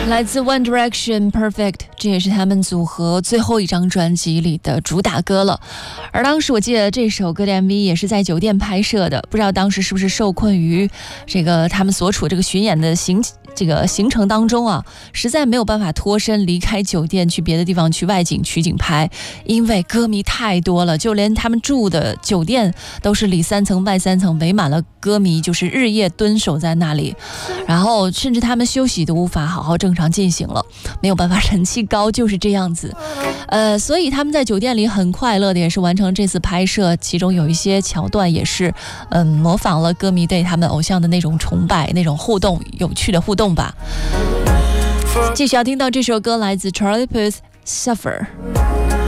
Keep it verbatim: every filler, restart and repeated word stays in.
来自 One Direction Perfect， 这也是他们组合最后一张专辑里的主打歌了。而当时我记得这首歌的 M V 也是在酒店拍摄的，不知道当时是不是受困于这个他们所处这个巡演的行这个行程当中啊，实在没有办法脱身离开酒店去别的地方去外景取景拍，因为歌迷太多了，就连他们住的酒店都是里三层外三层围满了歌迷，就是日夜蹲守在那里，然后甚至他们休息都无法好好正常进行了，没有办法，人气高就是这样子。呃，所以他们在酒店里很快乐的也是完成这次拍摄，其中有一些桥段也是嗯模仿了歌迷对他们偶像的那种崇拜，那种互动，有趣的互动吧。继续要听到这首歌来自 Charlie Puth Suffer。